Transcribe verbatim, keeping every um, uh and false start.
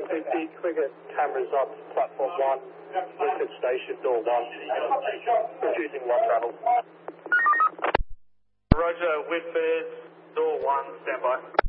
seven fifty, Quiggett, cameras up, platform one, Whitford Station, door one, refusing one travel. Roger, Whitford, door one, stand by.